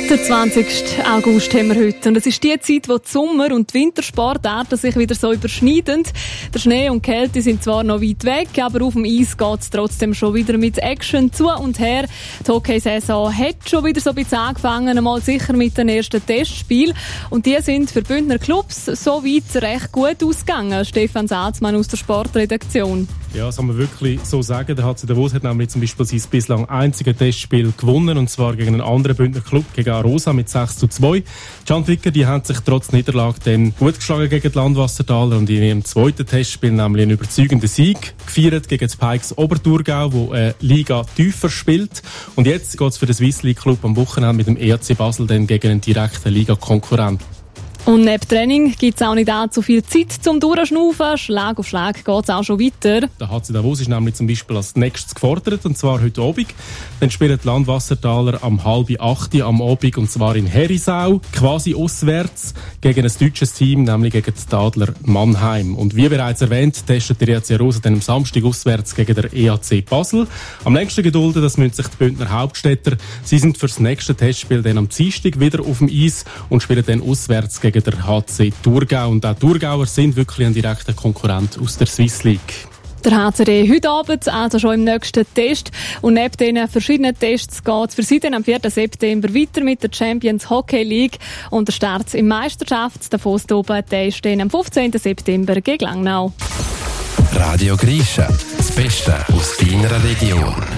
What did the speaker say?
Der 20. August haben wir heute. Und es ist die Zeit, wo die Sommer- und die Wintersportarten sich wieder so überschneiden. Der Schnee und die Kälte sind zwar noch weit weg, aber auf dem Eis geht es trotzdem schon wieder mit Action zu und her. Die Hockeysaison hat schon wieder so ein bisschen angefangen, einmal sicher mit den ersten Testspielen. Und die sind für Bündner Clubs so weit recht gut ausgegangen. Stefan Salzmann aus der Sportredaktion. Ja, das kann man wirklich so sagen. Der HC Davos hat nämlich zum Beispiel sein bislang einziges Testspiel gewonnen, und zwar gegen einen anderen Bündner Club, gegen Arosa mit 6:2. Die Schandwicker, die haben sich trotz Niederlage dann gut geschlagen gegen die Landwassertaler und in ihrem zweiten Testspiel nämlich einen überzeugenden Sieg gefeiert gegen die Pikes Oberthurgau, wo eine Liga tiefer spielt. Und jetzt geht es für den Swiss League Club am Wochenende mit dem EAC Basel dann gegen einen direkten Liga-Konkurrent. Und neben Training gibt es auch nicht allzu viel Zeit zum Durchschnaufen. Schlag auf Schlag geht es auch schon weiter. Der HC Davos ist nämlich zum Beispiel als nächstes gefordert, und zwar heute Abend. Dann spielen die Landwassertaler am 7:30 am Abend, und zwar in Herisau, quasi auswärts, gegen ein deutsches Team, nämlich gegen die Adler Mannheim. Und wie bereits erwähnt, testet der EAC Arosa dann am Samstag auswärts gegen der EAC Basel. Am längsten gedulden, das müssen sich die Bündner Hauptstädter. Sie sind für das nächste Testspiel dann am Dienstag wieder auf dem Eis und spielen dann auswärts gegen der HC Thurgau. Und auch Thurgauer sind wirklich ein direkter Konkurrent aus der Swiss League. Der HCD heute Abend, also schon im nächsten Test. Und neben diesen verschiedenen Tests geht es für sie dann am 4. September weiter mit der Champions Hockey League. Und der Start im Meisterschafts Davos oben, der ist dann am 15. September gegen Langnau. Radio Grisha, das Beste aus deiner Region.